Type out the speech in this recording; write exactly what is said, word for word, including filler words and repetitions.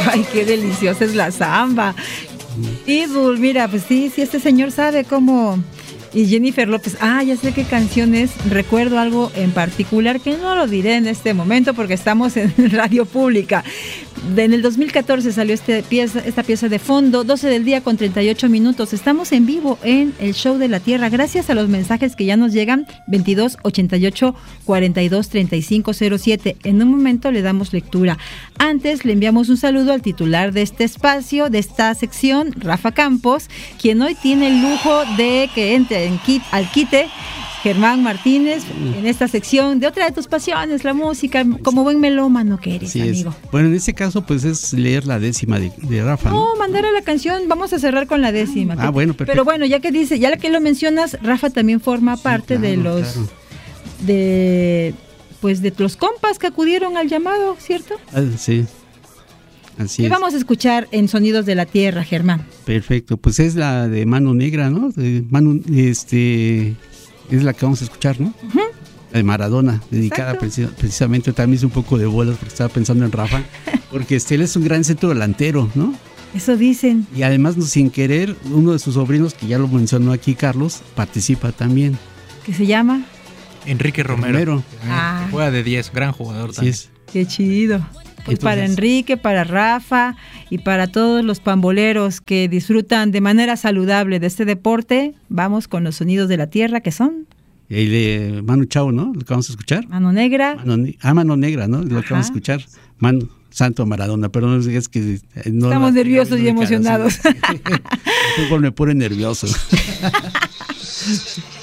Ay, qué deliciosa es la samba. Idul, mira, pues sí, sí, este señor sabe cómo. Y Jennifer López, ah, ya sé qué canción es. Recuerdo algo en particular que no lo diré en este momento porque estamos en radio pública. En el dos mil catorce salió este pieza, esta pieza de fondo, doce del día con treinta y ocho minutos. Estamos en vivo en el Show de la Tierra, gracias a los mensajes que ya nos llegan, veintidós ochenta y ocho cuarenta y dos treinta y cinco cero siete. En un momento le damos lectura. Antes le enviamos un saludo al titular de este espacio, de esta sección, Rafa Campos, quien hoy tiene el lujo de que entre en kit, al quite, Germán Martínez, en esta sección de otra de tus pasiones, la música, como buen melómano que eres, sí, amigo. Es. Bueno, en este caso, pues es leer la décima de, de Rafa. No, no, mandar a la canción, vamos a cerrar con la décima. Ah, bueno, perfecto. Pero bueno, ya que dice, ya que lo mencionas, Rafa también forma parte sí, claro, de los, claro. de, pues de los compas que acudieron al llamado, ¿cierto? Ah, sí. Así ¿Qué es. vamos a escuchar en Sonidos de la Tierra, Germán? Perfecto, pues es la de Mano Negra, ¿no? De Mano, este, es la que vamos a escuchar, ¿no? Uh-huh. La de Maradona, dedicada preci- precisamente, también hice un poco de bolas porque estaba pensando en Rafa, porque este, él es un gran centro delantero, ¿no? Eso dicen. Y además, sin querer, uno de sus sobrinos, que ya lo mencionó aquí Carlos, participa también. ¿Qué se llama? Enrique Romero. Romero. Ah. Juega de diez, gran jugador también. Sí es. Qué chido. Pues Entonces, para Enrique, para Rafa y para todos los pamboleros que disfrutan de manera saludable de este deporte, vamos con los Sonidos de la Tierra, que son... Y ahí de Manu Chao, ¿no? Lo que vamos a escuchar. Mano Negra. Mano, ah, Mano Negra, ¿no? Lo Ajá. que vamos a escuchar. Mano Santo Maradona, pero no es que... No Estamos la, nerviosos y emocionados. El fútbol me pone nervioso.